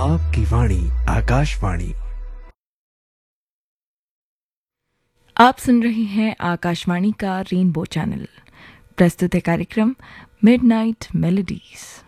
आपकी वाणी आकाशवाणी। आप सुन रहे हैं आकाशवाणी का रेनबो चैनल। प्रस्तुत है कार्यक्रम मिडनाइट मेलोडीज।